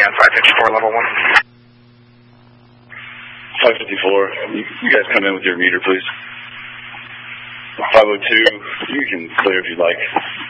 on 554, level 1. 554, you guys come in with your meter, please. 502, you can clear if you'd like.